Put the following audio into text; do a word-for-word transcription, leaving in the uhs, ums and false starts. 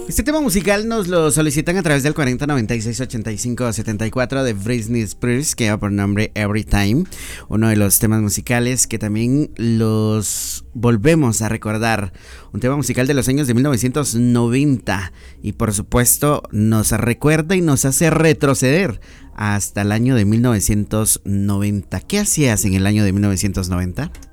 Este tema musical nos lo solicitan a través del cuarenta noventa y seis ochenta y cinco setenta y cuatro de Britney Spears, que lleva por nombre Every Time, uno de los temas musicales que también los volvemos a recordar, un tema musical de los años de mil novecientos noventa, y por supuesto nos recuerda y nos hace retroceder hasta el año de mil novecientos noventa. ¿Qué hacías en el año de mil novecientos noventa?